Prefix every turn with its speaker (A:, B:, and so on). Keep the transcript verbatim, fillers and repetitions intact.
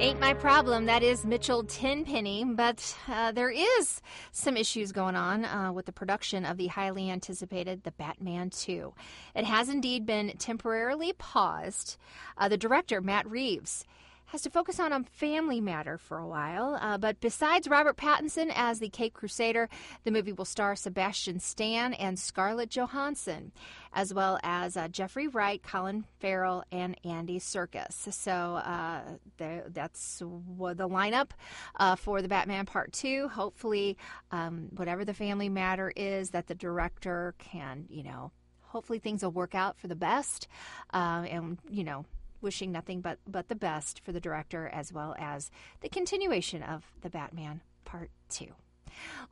A: Ain't my problem. That is Mitchell Tenpenny. But uh, there is some issues going on uh, with the production of the highly anticipated The Batman two. It has indeed been temporarily paused. Uh, the director, Matt Reeves, has to focus on a family matter for a while. Uh, but besides Robert Pattinson as the Cape Crusader, the movie will star Sebastian Stan and Scarlett Johansson, as well as uh, Jeffrey Wright, Colin Farrell, and Andy Serkis. So uh, the, that's what the lineup uh, for The Batman Part two. Hopefully, um, whatever the family matter is, that the director can, you know, hopefully things will work out for the best. Uh, and, you know, wishing nothing but, but the best for the director as well as the continuation of The Batman Part two.